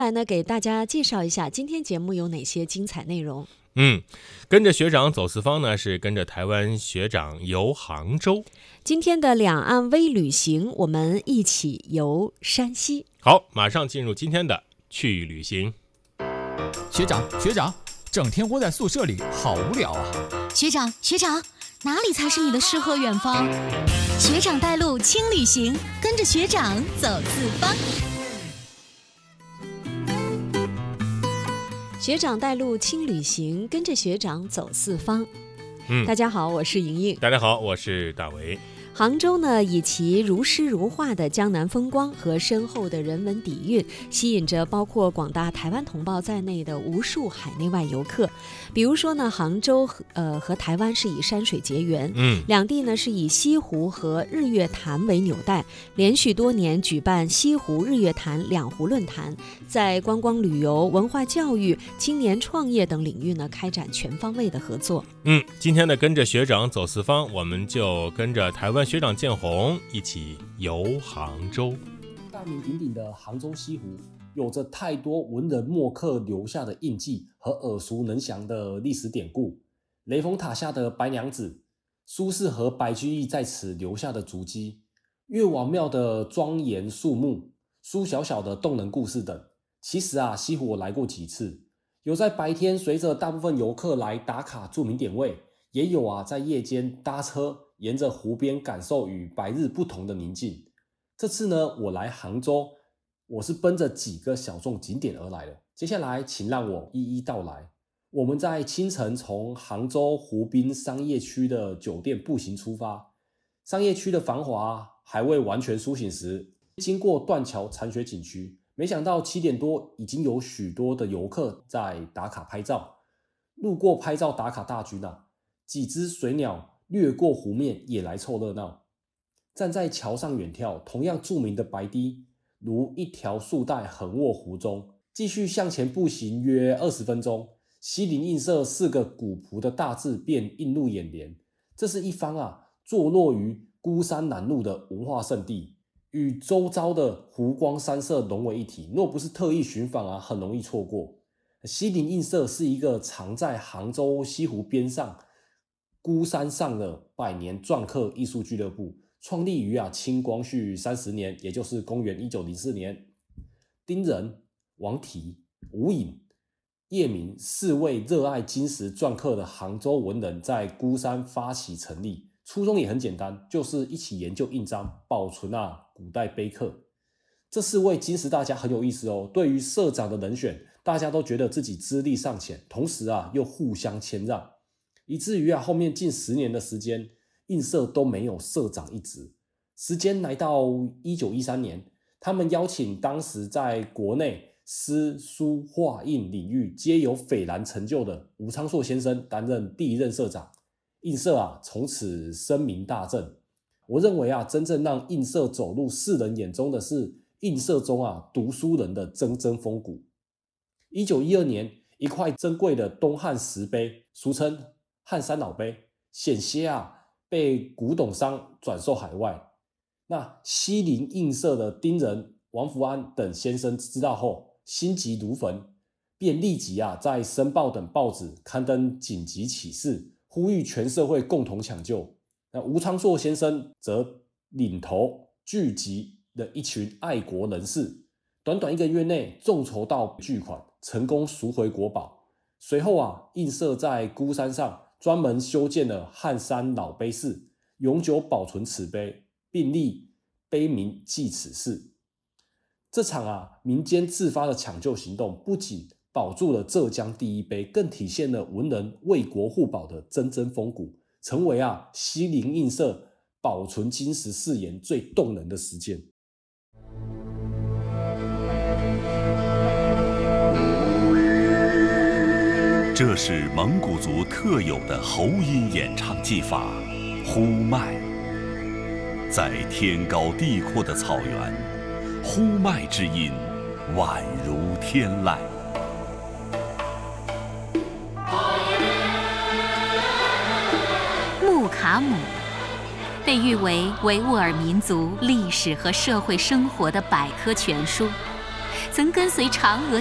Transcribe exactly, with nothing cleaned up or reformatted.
来呢，给大家介绍一下今天节目有哪些精彩内容。 嗯，跟着学长走四方呢，是跟着台湾学长游杭州。 今天的两岸微旅行，我们一起游山西。 好，马上进入今天的去旅行。 学长，学长，整天窝在宿舍里，好无聊啊！ 学长，学长，哪里才是你的诗和远方？学长带路轻旅行，跟着学长走四方。 学长带路轻旅行，跟着学长走四方。 嗯， 大家好，我是莹莹。 大家好，我是大为。 杭州呢，以其如诗如画的江南风光和深厚的人文底蕴，吸引着包括广大台湾同胞在内的无数海内外游客。比如说呢，杭州和呃和台湾是以山水结缘， 嗯， 两地呢是以西湖和日月潭为纽带，连续多年举办西湖日月潭两湖论坛，在观光旅游、文化教育、青年创业等领域呢开展全方位的合作。 嗯，今天的跟着学长走四方，我们就跟着台湾学长建宏一起游杭州。 大名鼎鼎的杭州西湖，有着太多文人墨客留下的印记和耳熟能详的历史典故。雷峰塔下的白娘子，苏轼和白居易在此留下的足迹，岳王庙的庄严肃穆，苏小小的动人故事等。其实啊，西湖我来过几次，有在白天随着大部分游客来打卡著名点位，也有啊在夜间搭车沿着湖边感受与白日不同的宁静。这次呢，我来杭州，我是奔着几个小众景点而来的。接下来请让我一一道来。我们在清晨从杭州湖滨商业区的酒店步行出发，商业区的繁华还未完全苏醒时，经过断桥残雪景区，没想到七点多已经有许多的游客在打卡拍照。路过拍照打卡大军啊，几只水鸟掠过湖面也来凑热闹。站在桥上远眺，同样著名的白堤如一条束带横卧湖中。继续向前步行约二十分钟，西泠印社四个古朴的大字便映入眼帘。这是一方啊坐落于孤山南路的文化胜地，与周遭的湖光山色融为一体。若不是特意寻访啊，很容易错过。西泠印社是一个藏在杭州西湖边上孤山上的百年篆刻艺术俱乐部，创立于啊清光绪三十年，也就是公元一九零四年。丁仁、王提、吴颖、叶明四位热爱金石篆刻的杭州文人在孤山发起成立，初衷也很简单，就是一起研究印章，保存啊古代碑刻。这四位金石大家很有意思哦，对于社长的人选，大家都觉得自己资历尚浅，同时啊又互相谦让，以至于啊后面近十年的时间，印社都没有社长一职。时间来到一九一三年，他们邀请当时在国内诗书画印领域皆有斐然成就的吴昌硕先生担任第一任社长，印社啊从此声名大振。我认为啊，真正让印社走入世人眼中的是印社中啊读书人的铮铮风骨。一九一二年，一块珍贵的东汉石碑，俗称汉山老碑，险些啊被古董商转售海外。那西泠印社的丁仁、王福安等先生知道后，心急如焚，便立即啊在《申报》等报纸刊登紧急启事，呼吁全社会共同抢救。那吴昌硕先生则领头聚集了一群爱国人士，短短一个月内众筹到巨款，成功赎回国宝。随后啊，印社在孤山上专门修建了汉山老碑寺，永久保存此碑，并立碑铭记此事。这场啊民间自发的抢救行动，不仅保住了浙江第一碑，更体现了文人为国护宝的铮铮风骨，成为啊西泠印社保存金石誓言最动人的实践。 这是蒙古族特有的喉音演唱技法呼麦。在天高地阔的草原，呼麦之音宛如天籁。 木卡姆被誉为维吾尔民族历史和社会生活的百科全书， 曾跟随嫦娥